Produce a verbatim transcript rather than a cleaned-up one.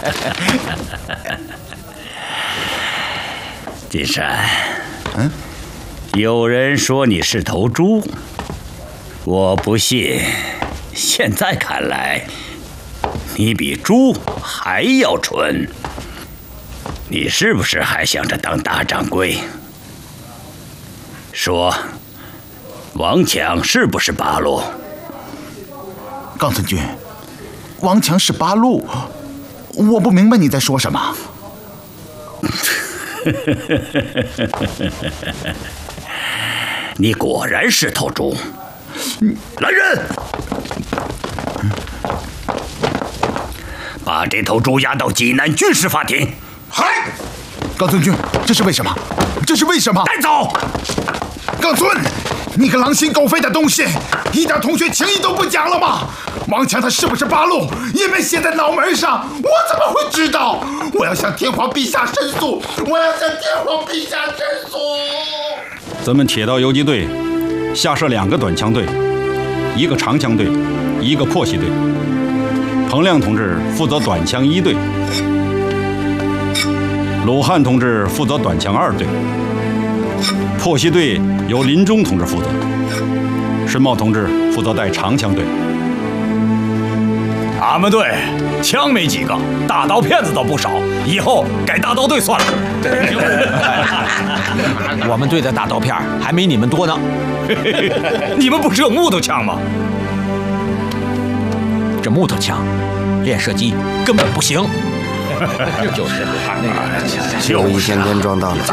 金山，嗯，有人说你是头猪，我不信。现在看来，你比猪还要蠢。你是不是还想着当大掌柜？说，王强是不是八路？ 冈村君，王强是八路，我不明白你在说什么。 你果然是头猪！来人，把这头猪押到济南军事法庭。 嗨，冈村君，这是为什么？这是为什么？ 带走！ 冈村，你个狼心狗肺的东西，一点同学情谊都不讲了吗？王强他是不是八路也没写在脑门上，我怎么会知道？我要向天皇陛下申诉！我要向天皇陛下申诉！ 咱们铁道游击队下设两个短枪队，一个长枪队，一个破袭队。彭亮同志负责短枪一队，鲁汉同志负责短枪二队，破袭队由林中同志负责，申茂同志负责带长枪队。 俺们队枪没几个，大刀片子倒不少，以后改大刀队算了。 我们队的大刀片还没你们多呢。 你们不是有木头枪吗？ 这木头枪练射击根本不行。 就是那个， 就一天天撞到了。